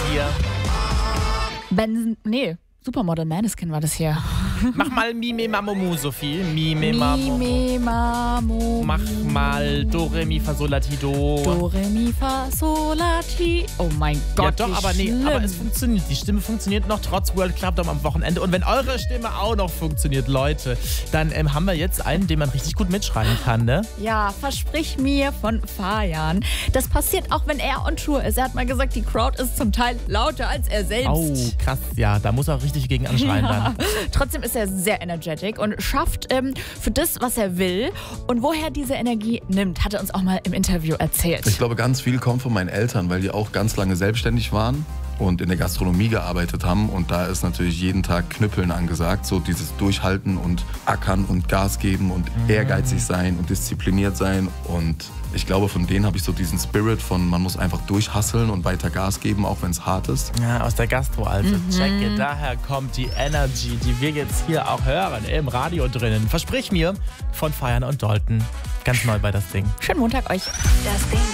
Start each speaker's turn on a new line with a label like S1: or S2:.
S1: hier.
S2: Supermodel Maneskin war das hier.
S1: Mach mal Mime Mamomu, Sophie. Mime
S2: Mamu.
S1: Mach mal Do, Re, Mi, Fa, Sol, La, Ti, Do.
S2: Do, Re, Mi, Fa, Sol, La, Ti. Oh mein Gott,
S1: Ja doch, aber es funktioniert. Die Stimme funktioniert noch trotz World Club Dome am Wochenende. Und wenn eure Stimme auch noch funktioniert, Leute, dann haben wir jetzt einen, den man richtig gut mitschreien kann, ne?
S2: Ja, Versprich mir von Fajan. Das passiert auch, wenn er on Tour ist. Er hat mal gesagt, die Crowd ist zum Teil lauter als er selbst.
S1: Oh, krass, ja, da muss er auch richtig gegen anschreien dann.
S2: Trotzdem ist er sehr energetic und schafft für das, was er will. Und woher diese Energie nimmt, hat er uns auch mal im Interview erzählt.
S3: Ich glaube, ganz viel kommt von meinen Eltern, weil die auch ganz lange selbstständig waren und in der Gastronomie gearbeitet haben. Und da ist natürlich jeden Tag Knüppeln angesagt. So dieses Durchhalten und Ackern und Gas geben und ehrgeizig sein und diszipliniert sein. Und ich glaube, von denen habe ich so diesen Spirit von, man muss einfach durchhasseln und weiter Gas geben, auch wenn es hart ist.
S1: Ja, aus der Gastro, also check it. Daher kommt die Energy, die wir jetzt hier auch hören, im Radio drinnen. Versprich mir von Fajan und Dalton. Ganz neu bei Das Ding.
S2: Schönen Montag euch.
S4: Das Ding.